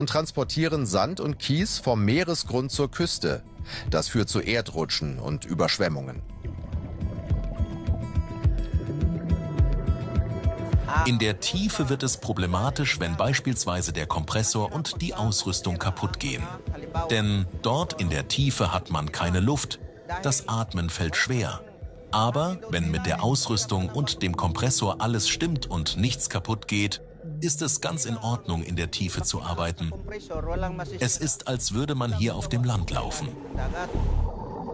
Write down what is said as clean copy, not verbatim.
und transportieren Sand und Kies vom Meeresgrund zur Küste. Das führt zu Erdrutschen und Überschwemmungen. In der Tiefe wird es problematisch, wenn beispielsweise der Kompressor und die Ausrüstung kaputt gehen. Denn dort in der Tiefe hat man keine Luft. Das Atmen fällt schwer. Aber wenn mit der Ausrüstung und dem Kompressor alles stimmt und nichts kaputt geht, ist es ganz in Ordnung, in der Tiefe zu arbeiten. Es ist, als würde man hier auf dem Land laufen.